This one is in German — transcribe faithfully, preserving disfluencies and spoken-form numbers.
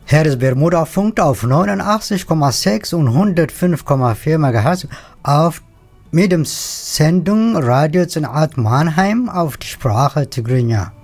Hier ist Bermuda-Funk auf neunundachtzig Komma sechs und hundertfünf Komma vier Megahertz auf mit dem Sendung Radio Zenat Mannheim auf die Sprache Tigrinya.